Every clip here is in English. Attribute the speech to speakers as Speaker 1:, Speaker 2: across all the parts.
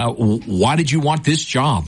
Speaker 1: Why did you want this job?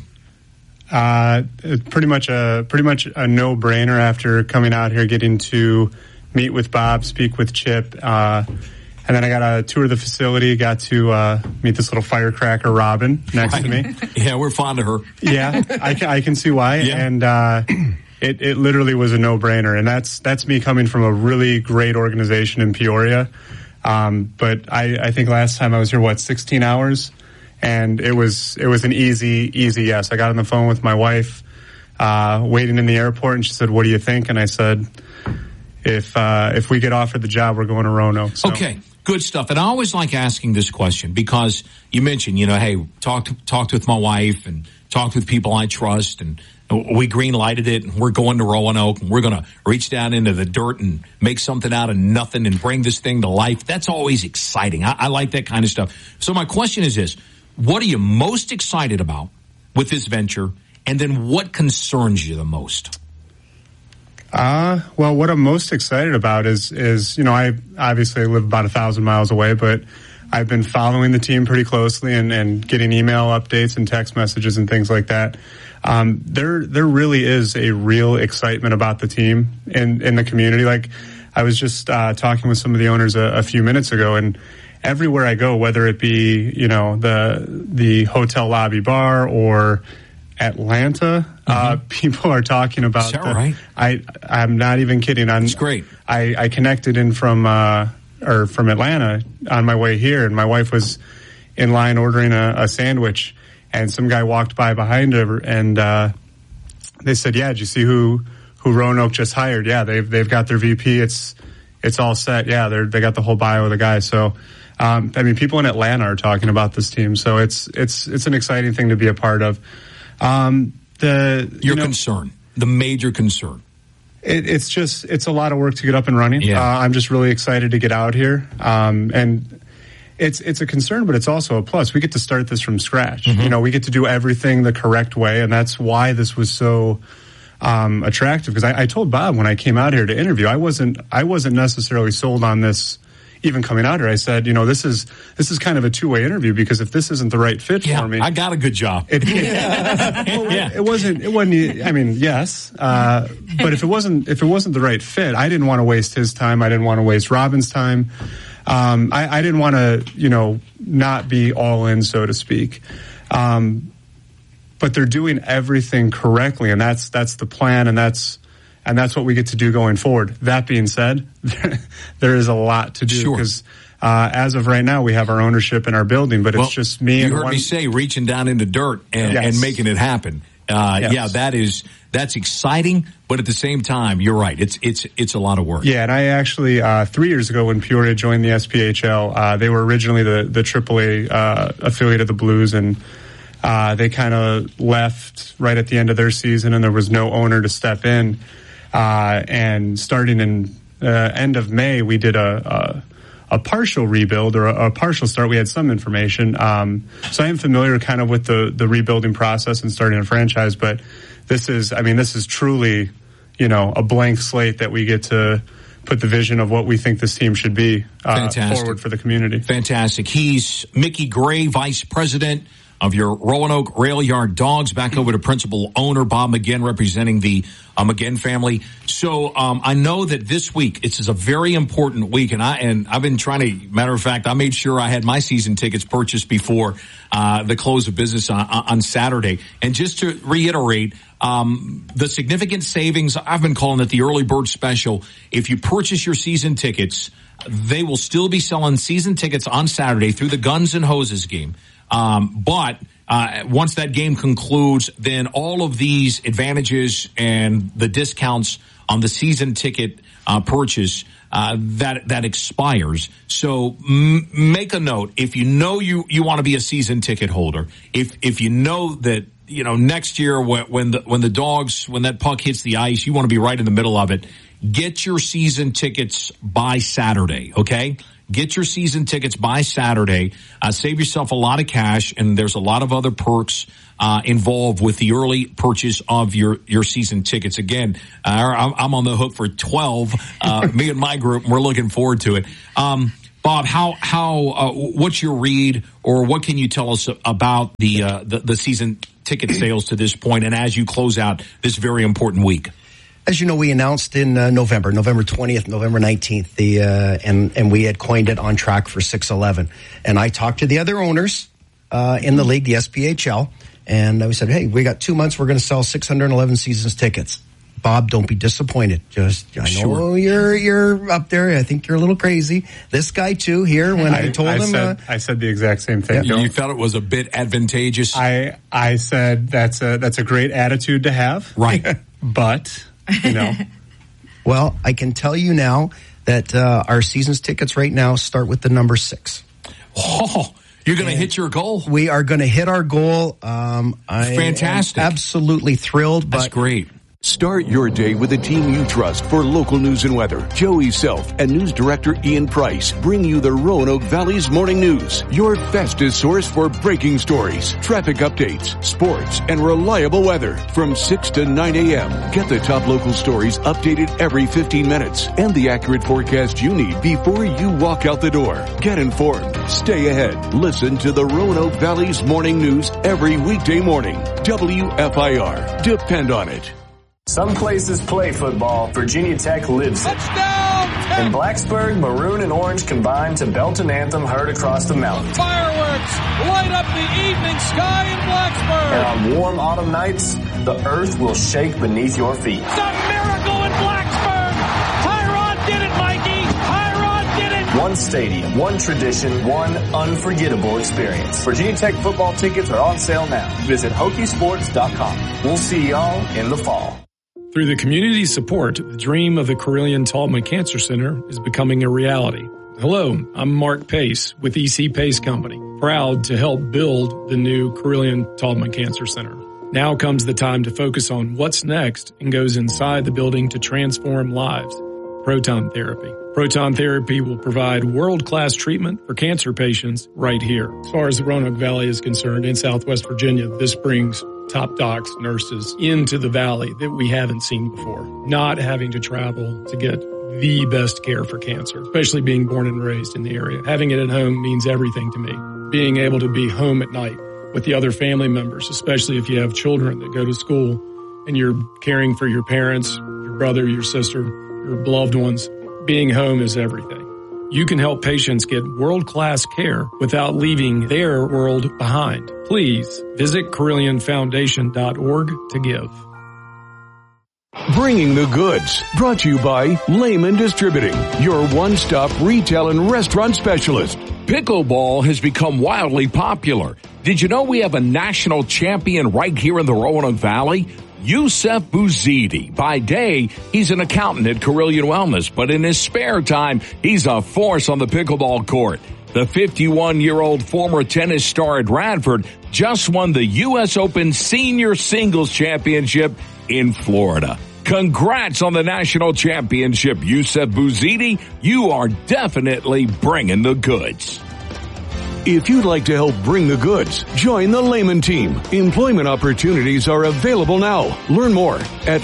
Speaker 2: Pretty much a no-brainer after coming out here, getting to meet with Bob, speak with Chip, and then I got a tour of the facility, got to meet this little firecracker, Robin, next to me.
Speaker 1: Yeah, we're fond of her.
Speaker 2: Yeah, I can see why. Yeah. And it literally was a no-brainer. And that's me coming from a really great organization in Peoria. But I think last time I was here, 16 hours? And it was an easy yes. I got on the phone with my wife, waiting in the airport, and she said, "What do you think?" And I said, if we get offered the job, we're going to Roanoke. So.
Speaker 1: Okay. Good stuff. And I always like asking this question because you mentioned, hey, talked with my wife and talked with people I trust, and we green lighted it, and we're going to Roanoke, and we're going to reach down into the dirt and make something out of nothing and bring this thing to life. That's always exciting. I like that kind of stuff. So my question is this: what are you most excited about with this venture, and then what concerns you the most?
Speaker 2: Well, what I'm most excited about is I obviously live about 1,000 miles away, but I've been following the team pretty closely and getting email updates and text messages and things like that. There really is a real excitement about the team in the community. Like, I was just talking with some of the owners a few minutes ago, and everywhere I go, whether it be the hotel lobby bar or Atlanta, people are talking about.
Speaker 1: Is that right?
Speaker 2: I'm not even kidding.
Speaker 1: That's great.
Speaker 2: I connected in from Atlanta on my way here, and my wife was in line ordering a sandwich, and some guy walked by behind her, and they said, "Yeah, did you see who Roanoke just hired? Yeah, they've got their VP. It's all set. Yeah, they got the whole bio of the guy." So. People in Atlanta are talking about this team, so it's an exciting thing to be a part of.
Speaker 1: Your concern, the major concern.
Speaker 2: It's a lot of work to get up and running.
Speaker 1: Yeah.
Speaker 2: I'm just really excited to get out here. And it's a concern, but it's also a plus. We get to start this from scratch.
Speaker 1: Mm-hmm.
Speaker 2: We get to do everything the correct way, and that's why this was so attractive. Because I told Bob when I came out here to interview, I wasn't necessarily sold on this. Even coming out here, I said, this is kind of a two-way interview, because if this isn't the right fit for me,
Speaker 1: I got a good job.
Speaker 2: It wasn't. I mean, yes, but if it wasn't the right fit, I didn't want to waste his time. I didn't want to waste Robin's time. I didn't want to, not be all in, so to speak. But they're doing everything correctly, and that's the plan, and that's what we get to do going forward. That being said, there is a lot to do, because as of right now, we have our ownership in our building, but it's just me.
Speaker 1: You heard me say reaching down into dirt and making it happen.
Speaker 2: Yes.
Speaker 1: Yeah, that's exciting, but at the same time, you're right. It's a lot of work.
Speaker 2: Yeah, and I actually 3 years ago when Peoria joined the SPHL, they were originally the AAA affiliate of the Blues, and they kind of left right at the end of their season, and there was no owner to step in. And starting in end of May, we did a partial rebuild, or a partial start. We had some information. So I am familiar kind of with the rebuilding process and starting a franchise, but this is truly, a blank slate that we get to put the vision of what we think this team should be forward for the community.
Speaker 1: Fantastic. He's Mickey Gray, Vice President of your Roanoke Rail Yard Dogs. Back over to principal owner Bob McGinn, representing the McGinn family. So I know that this week is a very important week, and I've been trying to. Matter of fact, I made sure I had my season tickets purchased before the close of business on Saturday. And just to reiterate, the significant savings, I've been calling it the early bird special. If you purchase your season tickets, they will still be selling season tickets on Saturday through the Guns and Hoses game. But once that game concludes, then all of these advantages and the discounts on the season ticket purchase that expires. So make a note. If you want to be a season ticket holder, if you know that next year when that puck hits the ice, you want to be right in the middle of it. Get your season tickets by Saturday, okay? Get your season tickets by Saturday. Save yourself a lot of cash, and there's a lot of other perks involved with the early purchase of your season tickets. Again, I'm on the hook for 12. Me and my group, and we're looking forward to it. Bob, what's your read, or what can you tell us about the season ticket sales to this point, and as you close out this very important week?
Speaker 3: As you know, we announced in November 20th, November 19th, and we had coined it On Track for 611. And I talked to the other owners in the league, the SPHL, and we said, hey, we got 2 months, we're going to sell 611 seasons tickets. Bob, don't be disappointed. I know you're up there. I think you're a little crazy. This guy too here. When I told him,
Speaker 2: I said the exact same thing.
Speaker 1: Yeah. You felt it was a bit advantageous.
Speaker 2: I said that's a great attitude to have,
Speaker 1: right?
Speaker 2: But
Speaker 3: well, I can tell you now that our season's tickets right now start with the number 6.
Speaker 1: Oh. You're going to hit your goal?
Speaker 3: We are going to hit our goal.
Speaker 1: Fantastic.
Speaker 3: Absolutely thrilled.
Speaker 1: That's great.
Speaker 4: Start your day with a team you trust for local news and weather. Joey Self and News Director Ian Price bring you the Roanoke Valley's Morning News, your fastest source for breaking stories, traffic updates, sports, and reliable weather. From 6 to 9 a.m., get the top local stories updated every 15 minutes and the accurate forecast you need before you walk out the door. Get informed. Stay ahead. Listen to the Roanoke Valley's Morning News every weekday morning. WFIR. Depend on it.
Speaker 5: Some places play football. Virginia Tech lives it. In Blacksburg, maroon and orange combine to belt an anthem heard across the mountains.
Speaker 6: Fireworks light up the evening sky in Blacksburg.
Speaker 5: And on warm autumn nights, the earth will shake beneath your feet.
Speaker 6: It's a miracle in Blacksburg. Tyrod did it, Mikey. Tyrod did it.
Speaker 5: One stadium, one tradition, one unforgettable experience. Virginia Tech football tickets are on sale now. Visit Hokiesports.com. We'll see y'all in the fall.
Speaker 7: Through the community support, the dream of the Carilion-Tallman Cancer Center is becoming a reality. Hello, I'm Mark Pace with EC Pace Company, proud to help build the new Carilion-Tallman Cancer Center. Now comes the time to focus on what's next and goes inside the building to transform lives. Proton therapy. Proton therapy will provide world-class treatment for cancer patients right here. As far as the Roanoke Valley is concerned, in Southwest Virginia, this brings top docs, nurses into the valley that we haven't seen before. Not having to travel to get the best care for cancer, especially being born and raised in the area. Having it at home means everything to me. Being able to be home at night with the other family members, especially if you have children that go to school and you're caring for your parents, your brother, your sister, your beloved ones. Being home is everything. You can help patients get world-class care without leaving their world behind. Please visit CarillionFoundation.org to give.
Speaker 4: Bringing the goods. Brought to you by Lehman Distributing, your one-stop retail and restaurant specialist.
Speaker 1: Pickleball has become wildly popular. Did you know we have a national champion right here in the Roanoke Valley? Yusef Bouzidi. By day, he's an accountant at Carilion Wellness, but in his spare time, he's a force on the pickleball court. The 51-year-old former tennis star at Radford just won the U.S. Open Senior Singles Championship in Florida. Congrats on the national championship, Yusef Bouzidi. You are definitely bringing the goods.
Speaker 4: If you'd like to help bring the goods, join the Lehman team. Employment opportunities are available now. Learn more at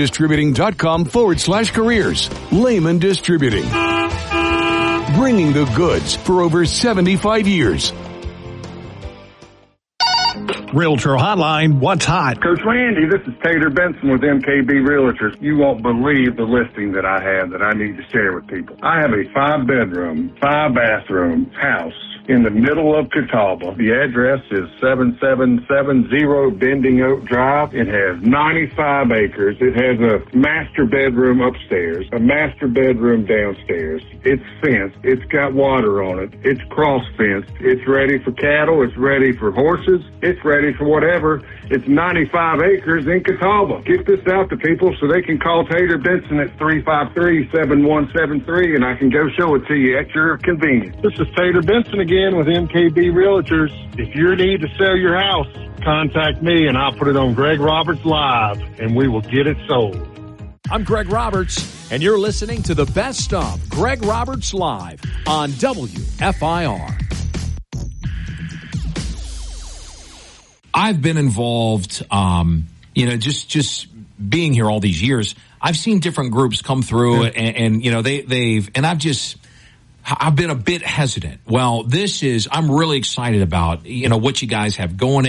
Speaker 4: lehmandistributing.com/careers. Lehman Distributing. Bringing the goods for over 75 years.
Speaker 8: Realtor Hotline, what's hot?
Speaker 9: Coach Randy, this is Tater Benson with MKB Realtors. You won't believe the listing that I have that I need to share with people. I have a 5-bedroom, 5-bathroom house in the middle of Catawba. The address is 7770 Bending Oak Drive. It has 95 acres. It has a master bedroom upstairs, a master bedroom downstairs. It's fenced. It's got water on it. It's cross-fenced. It's ready for cattle. It's ready for horses. It's ready for whatever. It's 95 acres in Catawba. Get this out to people so they can call Tater Benson at 353-7173 and I can go show it to you at your convenience. This is Tater Benson again with MKB Realtors. If you need to sell your house, contact me and I'll put it on Greg Roberts Live and we will get it sold.
Speaker 10: I'm Greg Roberts and you're listening to the best of Greg Roberts Live on WFIR.
Speaker 1: I've been involved, just being here all these years. I've seen different groups come through and I've just, I've been a bit hesitant. Well, I'm really excited about, what you guys have going.